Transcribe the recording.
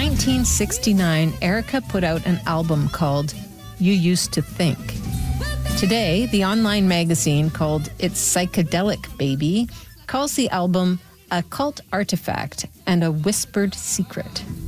1969, Erica put out an album called You Used to Think. Today, the online magazine called It's Psychedelic Baby calls the album a cult artifact and a whispered secret.